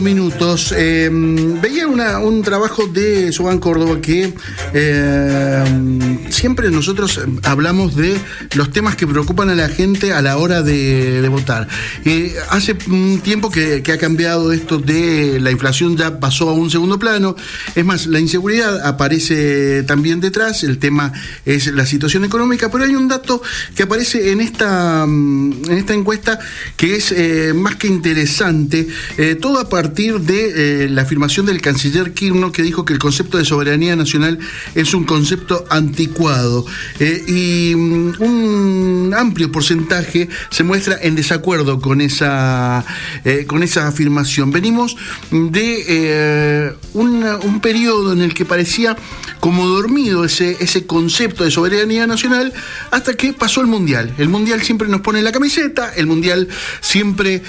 Minutos. Veía un trabajo de Subán Córdoba que siempre nosotros hablamos de los temas que preocupan a la gente a la hora de votar. Hace un tiempo que ha cambiado esto de la inflación, ya pasó a un segundo plano. Es más, la inseguridad aparece también detrás, el tema es la situación económica, pero hay un dato que aparece en esta encuesta que es más que interesante, todo a partir de la afirmación del canciller Kirchner, que dijo que el concepto de soberanía nacional es un concepto anticuado, y un amplio porcentaje se muestra en desacuerdo con esa afirmación. Venimos de un periodo en el que parecía como dormido ese concepto de soberanía nacional, hasta que pasó el Mundial. El Mundial siempre nos pone la camiseta, el Mundial siempre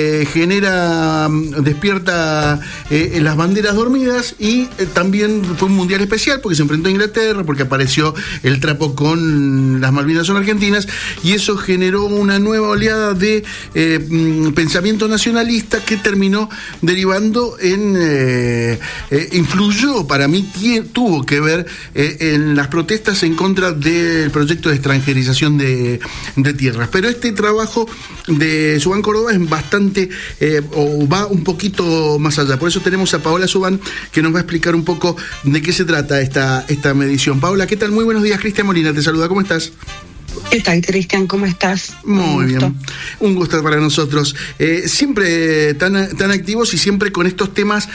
despierta las banderas dormidas, y también fue un Mundial especial porque se enfrentó a Inglaterra, porque apareció el trapo con las Malvinas son argentinas, y eso generó una nueva oleada de pensamiento nacionalista que terminó derivando en influyó, para mí tuvo que ver en las protestas en contra del proyecto de extranjerización de tierras. Pero este trabajo de Subán Córdoba es bastante, o va un poquito más allá. Por eso tenemos a Paola Subán, que nos va a explicar un poco de qué se trata esta medición. Paola, ¿qué tal? Muy buenos días. Cristian Molina te saluda. ¿Cómo estás? ¿Qué tal, Cristian? ¿Cómo estás? Muy bien, un gusto para nosotros. Siempre tan activos y siempre con estos temas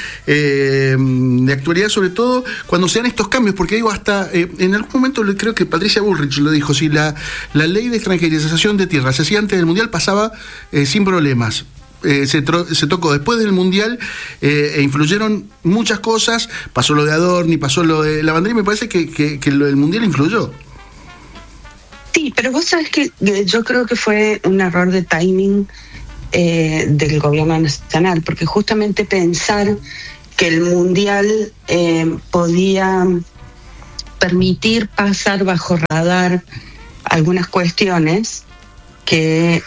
de actualidad, sobre todo cuando se dan estos cambios, porque digo, hasta en algún momento creo que Patricia Bullrich lo dijo, si la ley de extranjerización de tierras se hacía antes del Mundial, pasaba sin problemas. Se tocó después del Mundial, influyeron muchas cosas, pasó lo de Adorni, pasó lo de la bandera, y me parece que lo del Mundial influyó. Sí, pero vos sabés que yo creo que fue un error de timing del gobierno nacional, porque justamente pensar que el Mundial podía permitir pasar bajo radar algunas cuestiones que,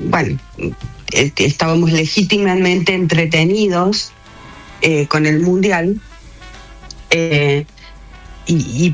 estábamos legítimamente entretenidos con el Mundial, y